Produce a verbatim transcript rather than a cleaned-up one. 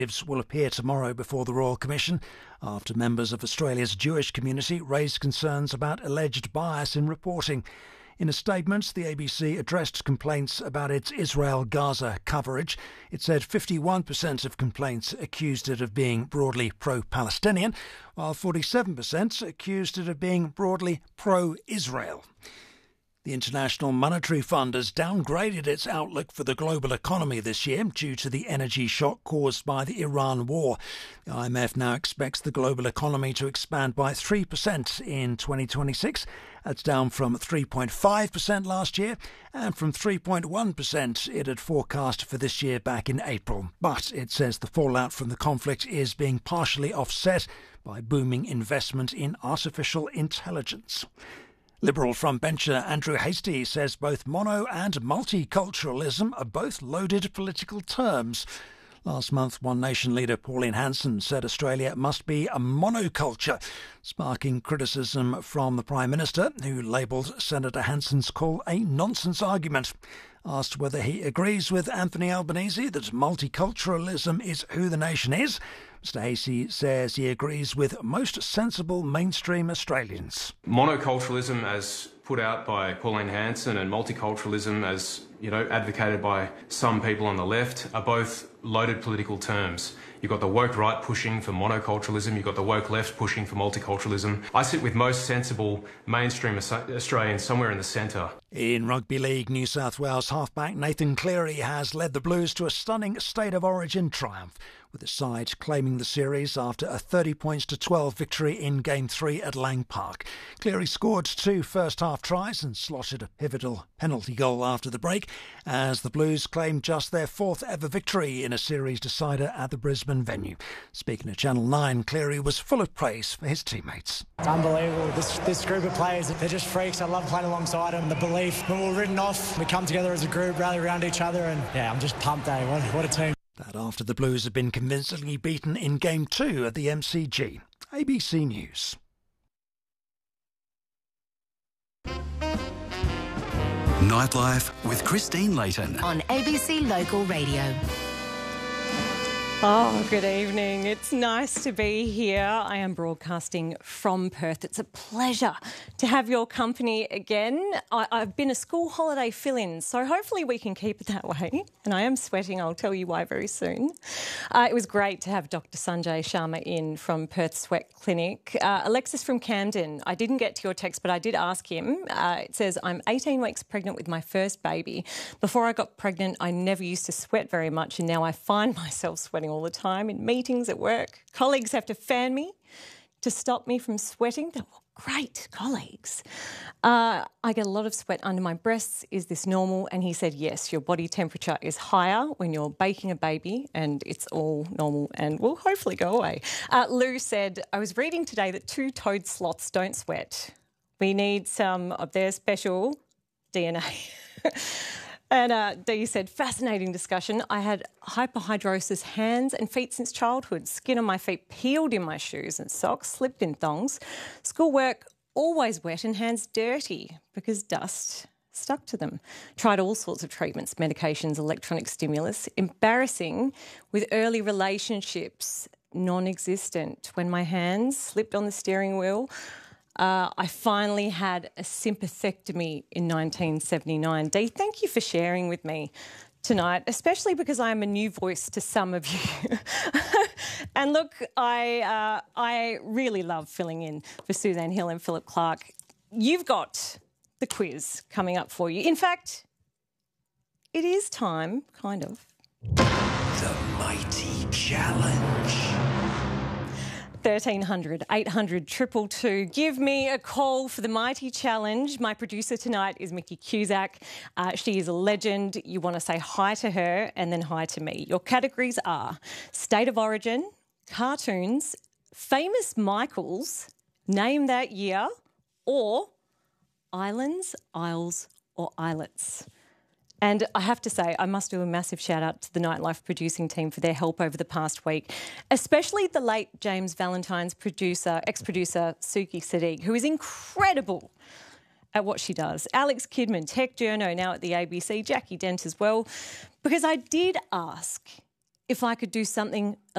Will appear tomorrow before the Royal Commission after members of Australia's Jewish community raised concerns about alleged bias in reporting. In a statement, the A B C addressed complaints about its Israel-Gaza coverage. It said fifty-one percent of complaints accused it of being broadly pro-Palestinian, while forty-seven percent accused it of being broadly pro-Israel. The International Monetary Fund has downgraded its outlook for the global economy this year due to the energy shock caused by the Iran war. The I M F now expects the global economy to expand by three percent in twenty twenty-six. That's down from three point five percent last year and from three point one percent it had forecast for this year back in April. But it says the fallout from the conflict is being partially offset by booming investment in artificial intelligence. Liberal frontbencher Andrew Hastie says both mono and multiculturalism are both loaded political terms. Last month, One Nation leader Pauline Hanson said Australia must be a monoculture, sparking criticism from the Prime Minister, who labelled Senator Hanson's call a nonsense argument. Asked whether he agrees with Anthony Albanese that multiculturalism is who the nation is, Mister Hastie says he agrees with most sensible mainstream Australians. Monoculturalism, as put out by Pauline Hanson, and multiculturalism, as you know, advocated by some people on the left, are both loaded political terms. You've got the woke right pushing for monoculturalism, you've got the woke left pushing for multiculturalism. I sit with most sensible mainstream Australians somewhere in the centre. In Rugby League, New South Wales halfback Nathan Cleary has led the Blues to a stunning State of Origin triumph, with the side claiming the series after a thirty points to twelve victory in Game three at Lang Park. Cleary scored two first-half tries and slotted a pivotal penalty goal after the break, as the Blues claimed just their fourth ever victory in a series decider at the Brisbane venue. Speaking to Channel nine, Cleary was full of praise for his teammates. It's unbelievable. This, this group of players, they're just freaks. I love playing alongside them. The belief, when we're written off, we come together as a group, rally around each other, and yeah, I'm just pumped, eh? What, what a team. That after the Blues had been convincingly beaten in Game two at the M C G. A B C News. Nightlife with Christine Layton on A B C Local Radio. Oh, good evening. It's nice to be here. I am broadcasting from Perth. It's a pleasure to have your company again. I, I've been a school holiday fill-in, so hopefully we can keep it that way. And I am sweating. I'll tell you why very soon. Uh, it was great to have Doctor Sanjay Sharma in from Perth Sweat Clinic. Uh, Alexis from Camden, I didn't get to your text, but I did ask him. Uh, it says, I'm eighteen weeks pregnant with my first baby. Before I got pregnant, I never used to sweat very much, and now I find myself sweating all the time in meetings at work. Colleagues have to fan me to stop me from sweating. They're great colleagues. Uh, I get a lot of sweat under my breasts. Is this normal? And he said, yes, your body temperature is higher when you're baking a baby, and it's all normal and will hopefully go away. Uh, Lou said, I was reading today that two-toed sloths don't sweat. We need some of their special D N A. And uh, Dee said, fascinating discussion. I had hyperhidrosis hands and feet since childhood. Skin on my feet peeled in my shoes and socks, slipped in thongs. Schoolwork always wet and hands dirty because dust stuck to them. Tried all sorts of treatments, medications, electronic stimulus. Embarrassing with early relationships, non-existent. When my hands slipped on the steering wheel, Uh, I finally had a sympathectomy in nineteen seventy-nine. Dee, thank you for sharing with me tonight, especially because I am a new voice to some of you. And look, I uh, I really love filling in for Suzanne Hill and Philip Clark. You've got the quiz coming up for you. In fact, it is time, kind of. The Mighty Challenge. thirteen hundred, eight hundred, two two two. Give me a call for the Mighty Challenge. My producer tonight is Mickey Cusack. Uh, she is a legend. You want to say hi to her and then hi to me. Your categories are State of Origin, cartoons, famous Michaels, name that year, or islands, isles, or islets. And I have to say, I must do a massive shout out to the Nightlife producing team for their help over the past week, especially the late James Valentine's producer, ex-producer Suki Sadiq, who is incredible at what she does. Alex Kidman, tech journo now at the A B C, Jackie Dent as well, because I did ask, if I could do something